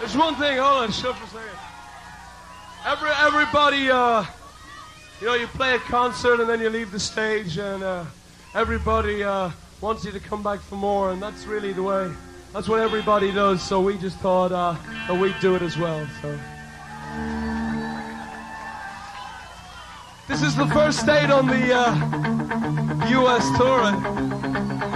There's one thing, hold on, shut for a second. Everybody, you play a concert and then you leave the stage, and everybody wants you to come back for more, and that's really the way. That's what everybody does, so we just thought that we'd do it as well. So this is the first date on the U.S. tour.